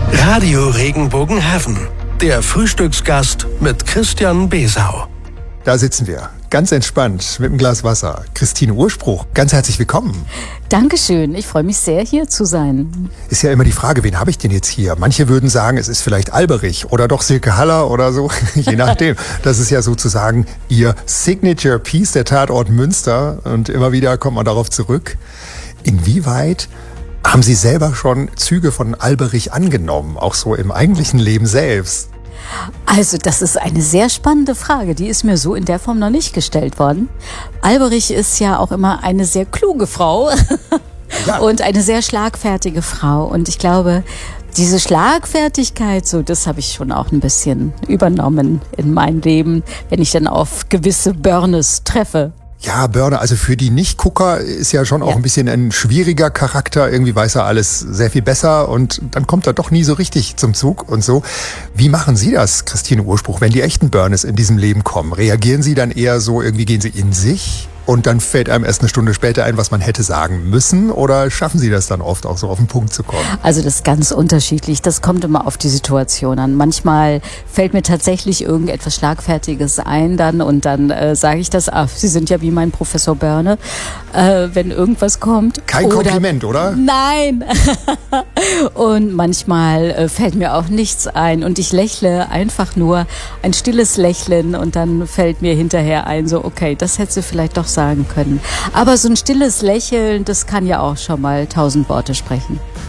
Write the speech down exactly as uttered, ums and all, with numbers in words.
Radio Regenbogen-Heaven, der Frühstücksgast mit Christian Besau. Da sitzen wir, ganz entspannt, mit einem Glas Wasser. Christine Urspruch, ganz herzlich willkommen. Dankeschön, ich freue mich sehr, hier zu sein. Ist ja immer die Frage, wen habe ich denn jetzt hier? Manche würden sagen, es ist vielleicht Alberich oder doch Silke Haller oder so, je nachdem. Das ist ja sozusagen ihr Signature Piece, der Tatort Münster. Und immer wieder kommt man darauf zurück. Inwieweit haben Sie selber schon Züge von Alberich angenommen, auch so im eigentlichen Leben selbst? Also das ist eine sehr spannende Frage, die ist mir so in der Form noch nicht gestellt worden. Alberich ist ja auch immer eine sehr kluge Frau ja. und eine sehr schlagfertige Frau. Und ich glaube, diese Schlagfertigkeit, so das habe ich schon auch ein bisschen übernommen in mein Leben, wenn ich dann auf gewisse Börnes treffe. Ja, Börner, also für die Nicht-Gucker ist ja schon auch ja. ein bisschen ein schwieriger Charakter. Irgendwie weiß er alles sehr viel besser und dann kommt er doch nie so richtig zum Zug und so. Wie machen Sie das, Christine Urspruch, wenn die echten Börnes in diesem Leben kommen? Reagieren Sie dann eher so, irgendwie gehen Sie in sich und dann fällt einem erst eine Stunde später ein, was man hätte sagen müssen? Oder schaffen Sie das dann oft auch so auf den Punkt zu kommen? Also das ist ganz unterschiedlich. Das kommt immer auf die Situation an. Manchmal fällt mir tatsächlich irgendetwas Schlagfertiges ein dann und dann äh, sage ich das, ach, Sie sind ja wie mein Professor Börne, äh, wenn irgendwas kommt. Kein oder, Kompliment, oder? Nein. Und manchmal äh, fällt mir auch nichts ein und ich lächle einfach nur ein stilles Lächeln und dann fällt mir hinterher ein, so okay, das hätte sie vielleicht doch sagen können. Aber so ein stilles Lächeln, das kann ja auch schon mal tausend Worte sprechen.